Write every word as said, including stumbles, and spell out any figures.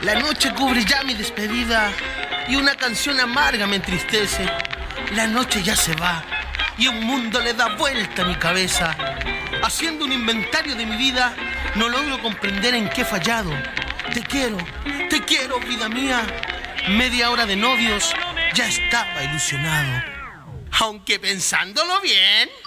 La noche cubre ya mi despedida y una canción amarga me entristece. La noche ya se va y un mundo le da vuelta a mi cabeza. Haciendo un inventario de mi vida, no logro comprender en qué he fallado. Te quiero, te quiero, vida mía. Media hora de novios, ya estaba ilusionado. Aunque pensándolo bien...